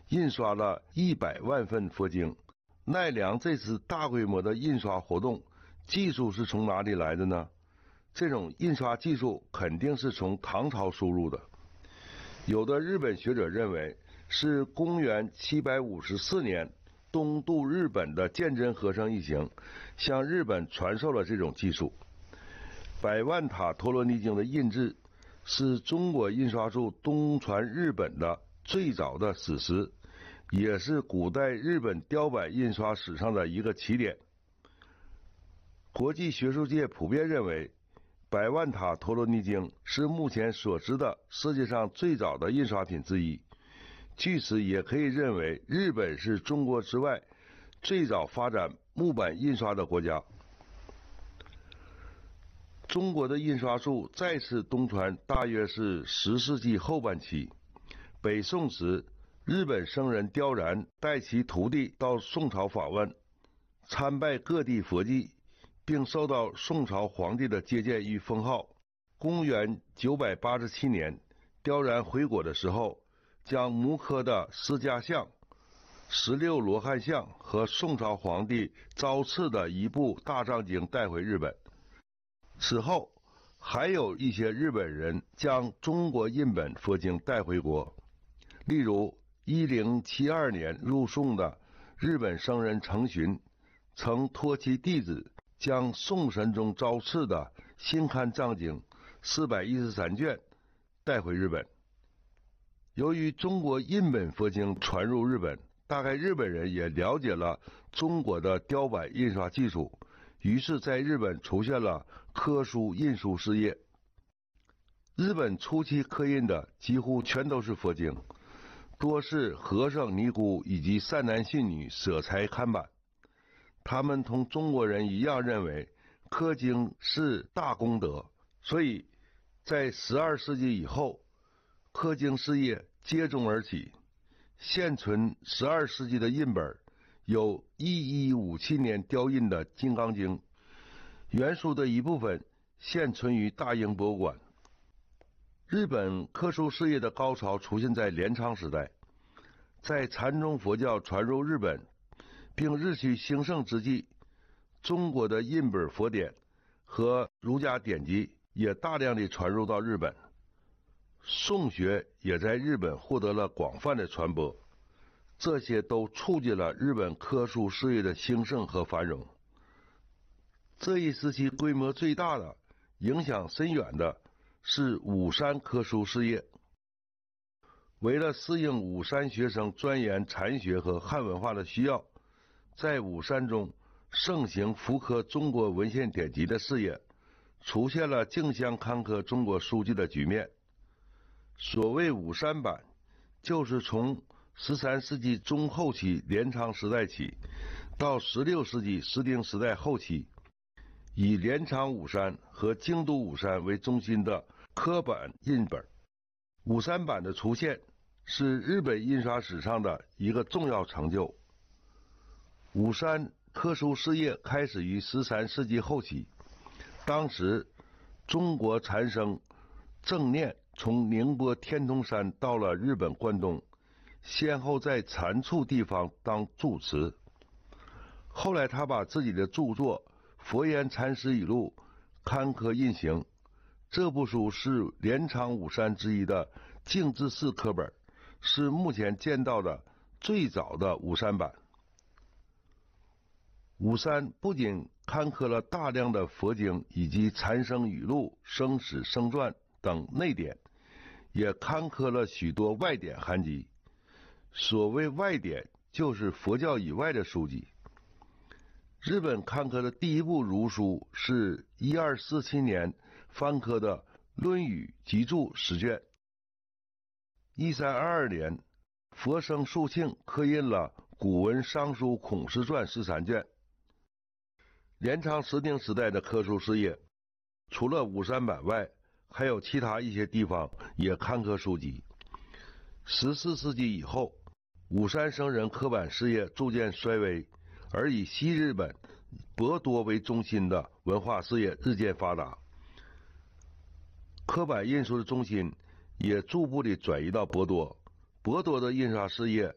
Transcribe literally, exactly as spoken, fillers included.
印刷了一百万份佛经。奈良这次大规模的印刷活动，技术是从哪里来的呢？这种印刷技术肯定是从唐朝输入的。有的日本学者认为，是公元七百五十四年东渡日本的鉴真和尚一行向日本传授了这种技术。百万塔陀罗尼经的印制是中国印刷术东传日本的最早的史实，也是古代日本雕版印刷史上的一个起点。国际学术界普遍认为，百万塔陀罗尼经是目前所知的世界上最早的印刷品之一。据此也可以认为，日本是中国之外最早发展木版印刷的国家。中国的印刷术再次东传大约是十世纪后半期。北宋时，日本僧人刁然带其徒弟到宋朝访问，参拜各地佛迹，并受到宋朝皇帝的接见与封号。公元九百八十七年，刁然回国的时候，将木刻的释迦像、十六罗汉像和宋朝皇帝招赐的一部大藏经带回日本。此后，还有一些日本人将中国印本佛经带回国，例如一零七二年入宋的日本僧人程循，曾托其弟子将宋神宗招赐的新刊藏经四百一十三卷带回日本。由于中国印本佛经传入日本，大概日本人也了解了中国的雕版印刷技术，于是在日本出现了刻书印书事业。日本初期刻印的几乎全都是佛经，多是和尚尼姑以及善男信女舍财看版。他们同中国人一样认为刻经是大功德，所以在十二世纪以后，刻经事业接踵而起。现存十二世纪的印本有一一五七年雕印的《金刚经》，原书的一部分现存于大英博物馆。日本刻书事业的高潮出现在镰仓时代，在禅宗佛教传入日本并日趋兴盛之际，中国的印本佛典和儒家典籍也大量地传入到日本，宋学也在日本获得了广泛的传播，这些都促进了日本刻书事业的兴盛和繁荣。这一时期规模最大的、影响深远的是武山刻书事业。为了适应武山学生钻研禅学和汉文化的需要，在武山中盛行复刻中国文献典籍的事业，出现了竞相刊刻中国书籍的局面。所谓武山版，就是从十三世纪中后期镰仓时代起，到十六世纪室町时代后期，以镰仓武山和京都武山为中心的刻版印本。武山版的出现是日本印刷史上的一个重要成就。武山刻书事业开始于十三世纪后期，当时中国禅僧正念从宁波天童山到了日本关东，先后在禅处地方当住持。后来他把自己的著作《佛言禅师语录》刊刻印行，这部书是镰仓武山之一的净智寺刻本，是目前见到的最早的武山版。武山不仅刊刻了大量的佛经以及禅僧语录、生史生传等内典，也刊刻了许多外典函集。所谓外典，就是佛教以外的书籍。日本刊刻的第一部儒书是一二四七年翻刻的《论语集注》十卷。一三二二年，佛生肃庆刻印了古文尚书孔氏传十三卷。镰仓室町时代的刻书事业，除了武山版外，还有其他一些地方也刊刻书籍。十四世纪以后，武山僧人刻版事业逐渐衰微，而以西日本博多为中心的文化事业日渐发达，刻版印书的中心也逐步地转移到博多。博多的印刷事业